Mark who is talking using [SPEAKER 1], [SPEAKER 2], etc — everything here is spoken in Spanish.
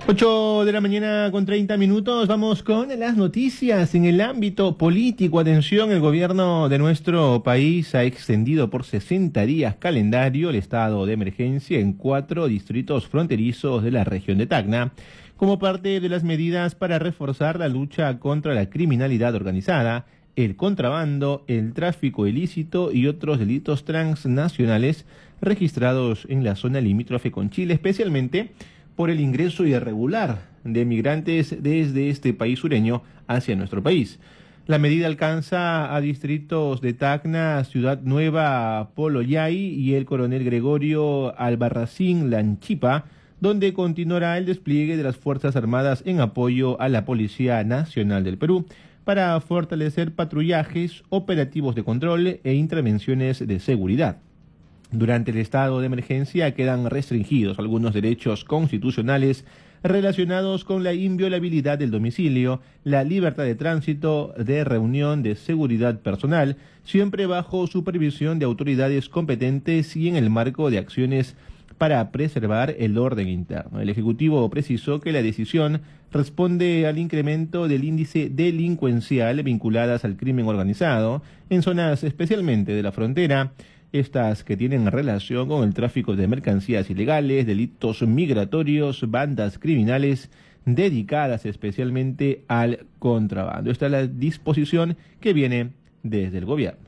[SPEAKER 1] 8 de la mañana con 30 minutos, vamos con las noticias en el ámbito político. Atención, el gobierno de nuestro país ha extendido por 60 días calendario el estado de emergencia en 4 distritos fronterizos de la región de Tacna, como parte de las medidas para reforzar la lucha contra la criminalidad organizada, el contrabando, el tráfico ilícito y otros delitos transnacionales registrados en la zona limítrofe con Chile, especialmente por el ingreso irregular de migrantes desde este país sureño hacia nuestro país. La medida alcanza a distritos de Tacna, Ciudad Nueva, Poloyay y el Coronel Gregorio Albarracín Lanchipa, donde continuará el despliegue de las Fuerzas Armadas en apoyo a la Policía Nacional del Perú para fortalecer patrullajes, operativos de control e intervenciones de seguridad. Durante el estado de emergencia quedan restringidos algunos derechos constitucionales relacionados con la inviolabilidad del domicilio, la libertad de tránsito, de reunión, de seguridad personal, siempre bajo supervisión de autoridades competentes y en el marco de acciones para preservar el orden interno. El Ejecutivo precisó que la decisión responde al incremento del índice delincuencial vinculadas al crimen organizado en zonas especialmente de la frontera, estas que tienen relación con el tráfico de mercancías ilegales, delitos migratorios, bandas criminales dedicadas especialmente al contrabando. Esta es la disposición que viene desde el gobierno.